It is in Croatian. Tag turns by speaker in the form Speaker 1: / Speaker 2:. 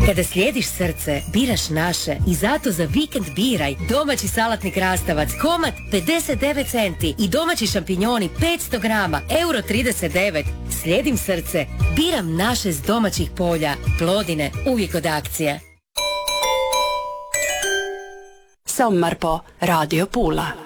Speaker 1: Kada slijediš srce, biraš naše i zato za vikend biraj domaći salatni krastavac, komad 59 centi i domaći šampinjoni 500 grama, €39. Slijedim srce, biram naše s domaćih polja. Plodine, uvijek od akcije.
Speaker 2: Sommar på Radio Pula.